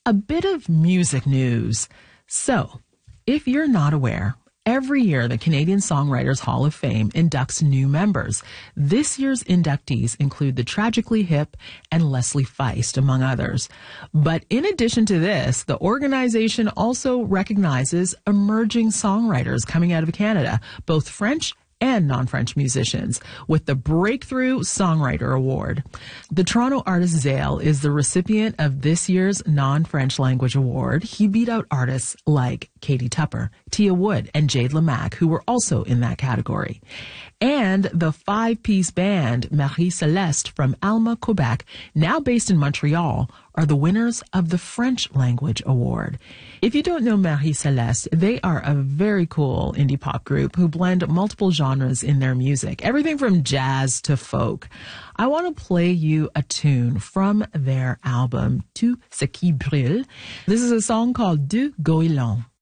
A bit of music news. So, if you're not aware, every year the Canadian Songwriters Hall of Fame inducts new members. This year's inductees include the Tragically Hip and Leslie Feist, among others. But in addition to this, the organization also recognizes emerging songwriters coming out of Canada, both French and non-French musicians, with the Breakthrough Songwriter Award. The Toronto artist Zale is the recipient of this year's non-French language award. He beat out artists like Katie Tupper, Tia Wood, and Jade Lamac, who were also in that category. And the five-piece band Marie Celeste from Alma, Quebec, now based in Montreal, are the winners of the French Language Award. If you don't know Marie Celeste, they are a very cool indie pop group who blend multiple genres in their music, everything from jazz to folk. I want to play you a tune from their album Tout ce qui brûle. This is a song called Du Goéland.